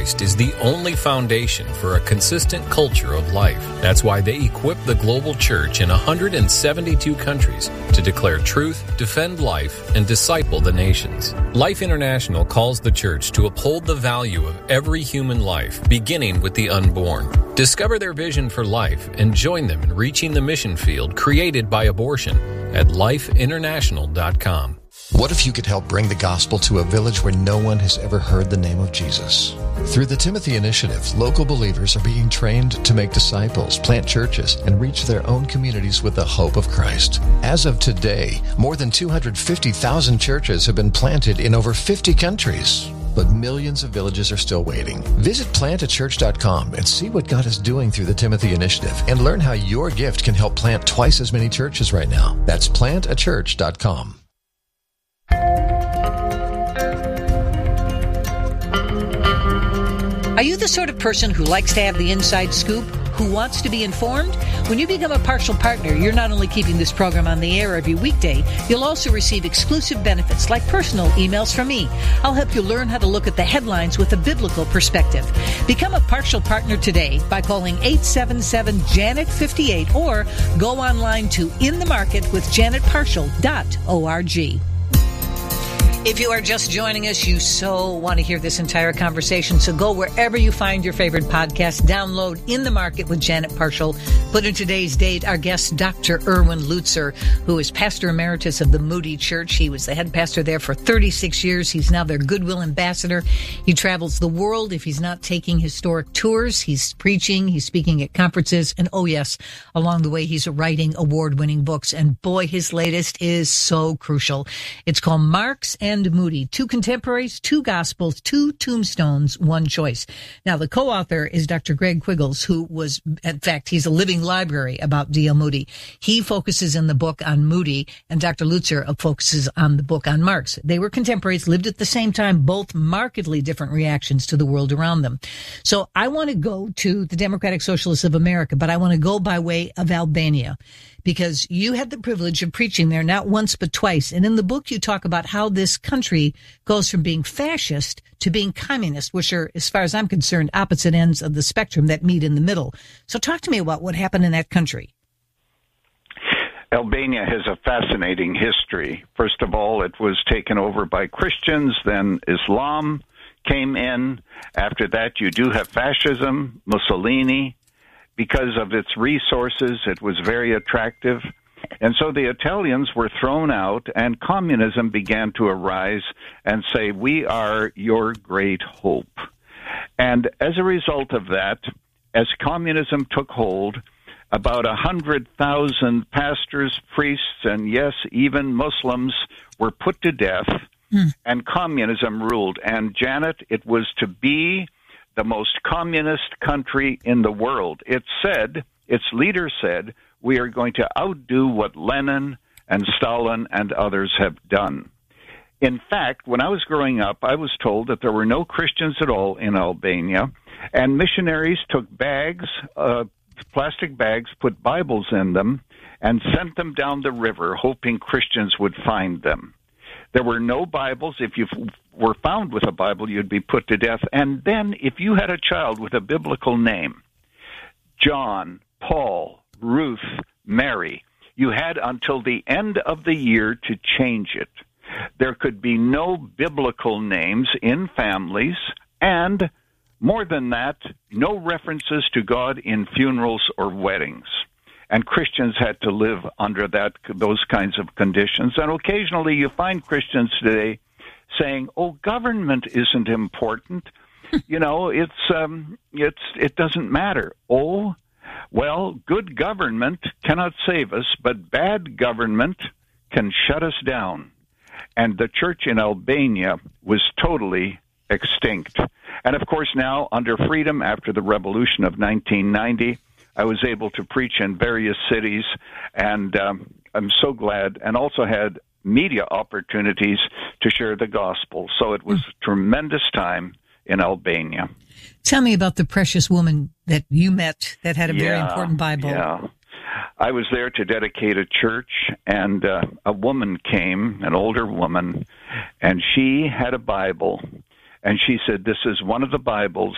Christ is the only foundation for a consistent culture of life. That's why they equip the global church in 172 countries to declare truth, defend life, and disciple the nations. Life International calls the church to uphold the value of every human life, beginning with the unborn. Discover their vision for life and join them in reaching the mission field created by abortion at lifeinternational.com. What if you could help bring the gospel to a village where no one has ever heard the name of Jesus? Through the Timothy Initiative, local believers are being trained to make disciples, plant churches, and reach their own communities with the hope of Christ. As of today, more than 250,000 churches have been planted in over 50 countries. But millions of villages are still waiting. Visit plantachurch.com and see what God is doing through the Timothy Initiative and learn how your gift can help plant twice as many churches right now. That's plantachurch.com. Are you the sort of person who likes to have the inside scoop, who wants to be informed? When you become a partial partner, you're not only keeping this program on the air every weekday, you'll also receive exclusive benefits like personal emails from me. I'll help you learn how to look at the headlines with a biblical perspective. Become a partial partner today by calling 877-JANET-58 or go online to inthemarketwithjanetpartial.org. If you are just joining us, you so want to hear this entire conversation, so go wherever you find your favorite podcast, download In the Market with Janet Parshall. Put in today's date, our guest, Dr. Erwin Lutzer, who is pastor emeritus of the Moody Church. He was the head pastor there for 36 years. He's now their Goodwill ambassador. He travels the world. If he's not taking historic tours, he's preaching, he's speaking at conferences, and oh yes, along the way, he's writing award-winning books. And boy, his latest is so crucial. It's called Marx and Moody, Two Contemporaries, Two Gospels, Two Tombstones, One Choice. Now, the co-author is Dr. Greg Quiggles, who was, in fact, he's a living library about D.L. Moody. He focuses in the book on Moody, and Dr. Lutzer focuses on the book on Marx. They were contemporaries, lived at the same time, both markedly different reactions to the world around them. So I want to go to the Democratic Socialists of America, but I want to go by way of Albania, because you had the privilege of preaching there not once but twice. And in the book, you talk about how this country goes from being fascist to being communist, which are, as far as I'm concerned, opposite ends of the spectrum that meet in the middle. So talk to me about what happened in that country. Albania has a fascinating history. First of all, it was taken over by Christians, then Islam came in. After that, you do have fascism, Mussolini. Because of its resources, it was very attractive. And so the Italians were thrown out, and communism began to arise and say, we are your great hope. And as a result of that, as communism took hold, about 100,000 pastors, priests, and yes, even Muslims were put to death, and communism ruled. And Janet, it was to be the most communist country in the world. It said, its leader said, we are going to outdo what Lenin and Stalin and others have done. In fact, when I was growing up, I was told that there were no Christians at all in Albania, and missionaries took bags, plastic bags, put Bibles in them, and sent them down the river, hoping Christians would find them. There were no Bibles. If you were found with a Bible, you'd be put to death. And then if you had a child with a biblical name, John, Paul, Ruth, Mary, you had until the end of the year to change it. There could be no biblical names in families, and more than that, no references to God in funerals or weddings. And Christians had to live under those kinds of conditions. And occasionally you find Christians today saying, oh, government isn't important. You know, it doesn't matter. Oh, well, good government cannot save us, but bad government can shut us down. And the church in Albania was totally extinct. And of course now, under freedom after the revolution of 1990, I was able to preach in various cities, and I'm so glad, and also had media opportunities to share the gospel. So it was a tremendous time in Albania. Tell me about the precious woman that you met that had a very important Bible. Yeah. I was there to dedicate a church, and a woman came, an older woman, and she had a Bible. And she said, this is one of the Bibles